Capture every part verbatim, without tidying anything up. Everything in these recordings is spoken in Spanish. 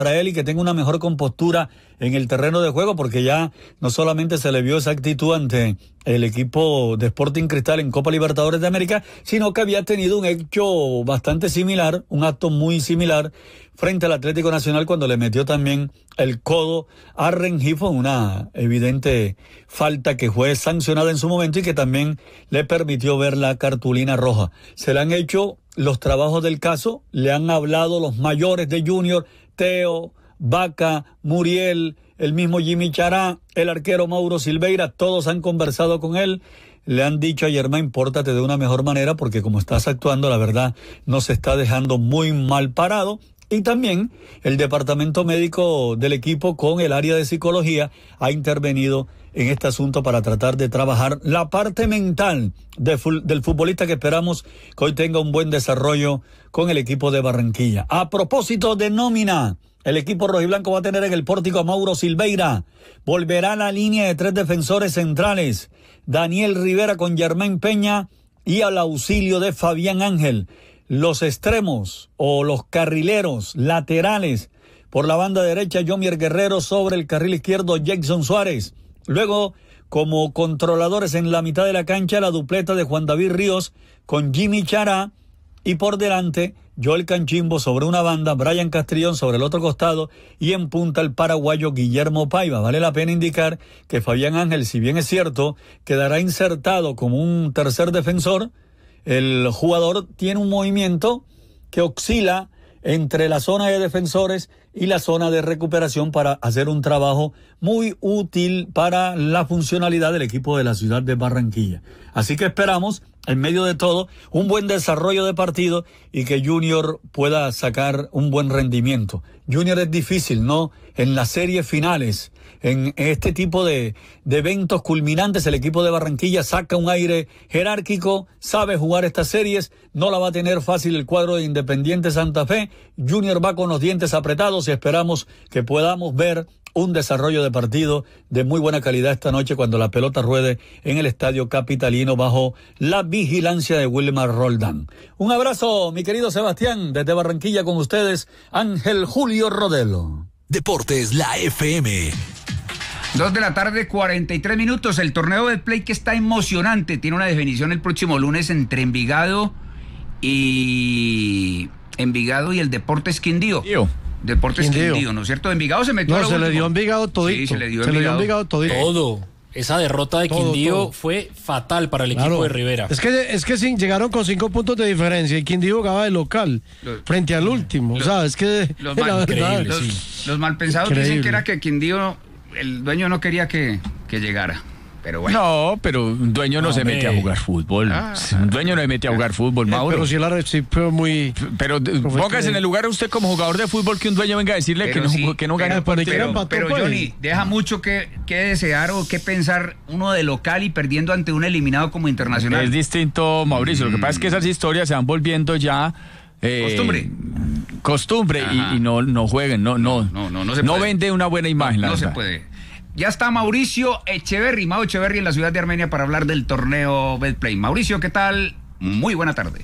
para él y que tenga una mejor compostura en el terreno de juego, porque ya no solamente se le vio esa actitud ante el equipo de Sporting Cristal en Copa Libertadores de América, sino que había tenido un hecho bastante similar, un acto muy similar frente al Atlético Nacional cuando le metió también el codo a Rengifo, una evidente falta que fue sancionada en su momento y que también le permitió ver la cartulina roja. Se le han hecho los trabajos del caso, le han hablado los mayores de Junior, Teo, Vaca, Muriel, el mismo Jimmy Chará, el arquero Mauro Silveira, todos han conversado con él, le han dicho a Germain, pórtate de una mejor manera porque como estás actuando, la verdad, nos está dejando muy mal parado. Y también el departamento médico del equipo con el área de psicología ha intervenido en este asunto para tratar de trabajar la parte mental de fu- del futbolista que esperamos que hoy tenga un buen desarrollo con el equipo de Barranquilla. A propósito de nómina, el equipo rojiblanco va a tener en el pórtico a Mauro Silveira. Volverá a la línea de tres defensores centrales. Daniel Rivera con Germain Peña y al auxilio de Fabián Ángel. Los extremos o los carrileros laterales por la banda derecha, Yomier Guerrero, sobre el carril izquierdo, Jackson Suárez. Luego, como controladores en la mitad de la cancha, la dupleta de Juan David Ríos con Jimmy Chará. Y por delante, Joel Canchimbo sobre una banda, Brian Castrillón sobre el otro costado y en punta el paraguayo Guillermo Paiva. Vale la pena indicar que Fabián Ángel, si bien es cierto, quedará insertado como un tercer defensor, el jugador tiene un movimiento que oscila entre la zona de defensores y la zona de recuperación para hacer un trabajo muy útil para la funcionalidad del equipo de la ciudad de Barranquilla. Así que esperamos, en medio de todo, un buen desarrollo de partido y que Junior pueda sacar un buen rendimiento. Junior es difícil, ¿no? En las series finales, en este tipo de, de eventos culminantes, el equipo de Barranquilla saca un aire jerárquico, sabe jugar estas series, no la va a tener fácil el cuadro de Independiente Santa Fe. Junior va con los dientes apretados y esperamos que podamos ver un desarrollo de partido de muy buena calidad esta noche cuando la pelota ruede en el Estadio Capitalino bajo la vigilancia de Wilmar Roldán. Un abrazo, mi querido Sebastián, desde Barranquilla con ustedes, Ángel Julio Rodelo. Deportes, la F M. Dos de la tarde, cuarenta y tres minutos. El torneo de play que está emocionante. Tiene una definición el próximo lunes entre Envigado y... Envigado y el Deportes Quindío. Tío. Deportes Quindío. Quindío, ¿no es cierto? Envigado se metió No, a la se última. le dio Envigado todito. Sí, se le dio se Envigado. le dio Envigado todito. Todo. Esa derrota de Todo, Quindío todo. fue fatal para el equipo Claro. de Rivera. Es que, es que sin, llegaron con cinco puntos de diferencia y Quindío jugaba de local Los- frente al último. los- o sea, es que Los, la mal, verdad, los, sí. los malpensados dicen Increíble. que era que Quindío, el dueño no quería que, que llegara. Pero bueno. No, pero un dueño no, No, se mete a hombre. jugar fútbol. Ah. Un dueño no se mete a jugar fútbol, Eh, Mauro. pero si la sí fue muy... Pero de- póngase en el lugar usted como jugador de fútbol que un dueño venga a decirle que Pero no, sí, que no pero- gana. pero- partido. pero- Pero, empató, pero pues. Johnny, deja mucho que, que desear o que pensar uno de local y perdiendo ante un eliminado como Internacional. Es distinto, Mauricio. Lo que pasa es que esas historias se van volviendo ya eh, Costumbre. Costumbre Ajá. y, y no, no jueguen, no, no, no, no, no se no puede. vende una buena imagen. la No se verdad. puede. Ya está Mauricio Echeverry, Mau Echeverry en la ciudad de Armenia para hablar del torneo Betplay. Mauricio, ¿qué tal? Muy buena tarde.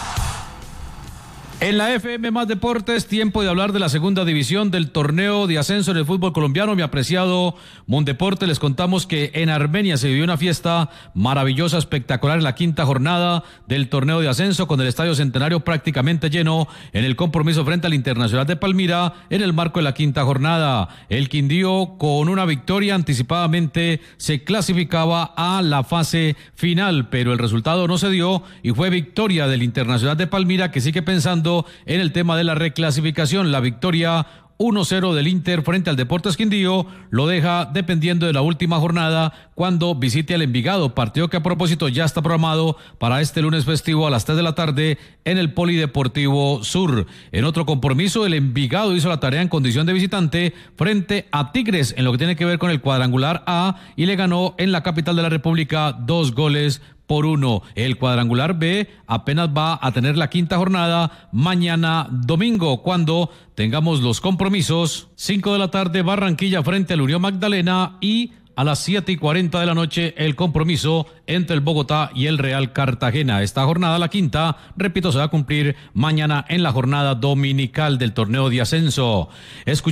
En la F M Más Deportes, tiempo de hablar de la segunda división del torneo de ascenso en el fútbol colombiano. Mi apreciado Mondeporte, les contamos que en Armenia se vivió una fiesta maravillosa, espectacular en la quinta jornada del torneo de ascenso, con el Estadio Centenario prácticamente lleno en el compromiso frente al Internacional de Palmira en el marco de la quinta jornada. El Quindío, con una victoria anticipadamente, se clasificaba a la fase final, pero el resultado no se dio y fue victoria del Internacional de Palmira, que sigue pensando en el tema de la reclasificación. La victoria uno cero del Inter frente al Deportes Quindío lo deja dependiendo de la última jornada cuando visite al Envigado, partido que a propósito ya está programado para este lunes festivo a las tres de la tarde en el Polideportivo Sur. En otro compromiso, el Envigado hizo la tarea en condición de visitante frente a Tigres en lo que tiene que ver con el cuadrangular A y le ganó en la capital de la República dos goles por uno. El cuadrangular B apenas va a tener la quinta jornada mañana domingo, cuando tengamos los compromisos. cinco de la tarde, Barranquilla frente al Unión Magdalena y a las siete y cuarenta de la noche el compromiso entre el Bogotá y el Real Cartagena. Esta jornada, la quinta, repito, se va a cumplir mañana en la jornada dominical del torneo de ascenso. Escuch